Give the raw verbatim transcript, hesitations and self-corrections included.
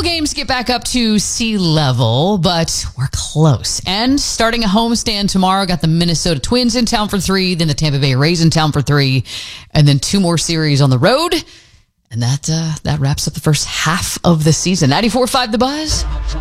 games get back up to sea level, but we're close. And starting a homestand tomorrow, got the Minnesota Twins in town for three, then the Tampa Bay Rays in town for three, and then two more series on the road. And that uh, that wraps up the first half of the season. ninety-four point five The Buzz.